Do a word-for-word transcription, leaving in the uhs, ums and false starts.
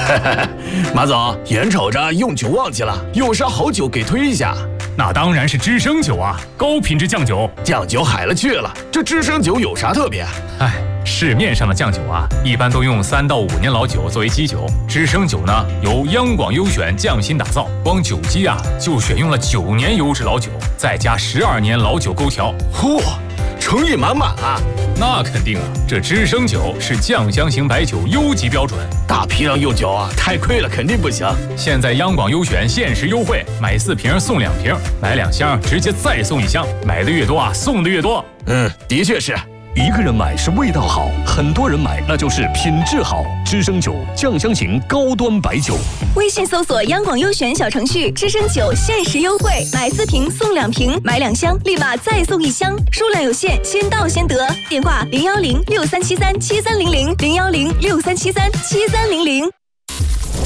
马总，眼瞅着用酒旺季了，有啥好酒给推一下？ 那当然是知升酒啊，高品质酱酒。 酱酒海了去了，这知升酒有啥特别？ 哎，市面上的酱酒啊，一般都用三到五年老酒作为基酒，知升酒呢由央广优选匠心打造，光酒基啊就选用了九年优质老酒，再加十二年老酒勾调。 嚯，诚意满满啊！ 那肯定啊，这知升酒是酱香型白酒优级标准， 大批量用酒啊，太亏了，肯定不行。 现在央广优选限时优惠，买四瓶送两瓶，买两箱直接再送一箱，买的越多啊，送的越多。 嗯，的确是。 一个人买是味道好，很多人买那就是品质好。知升酒酱香型高端白酒， 微信搜索央广优选小程序，知升酒限时优惠，买四瓶送两瓶，买两箱立马再送一箱，数量有限，先到先得。电话零幺零六三七三七三零零零幺零六三七三七三零零。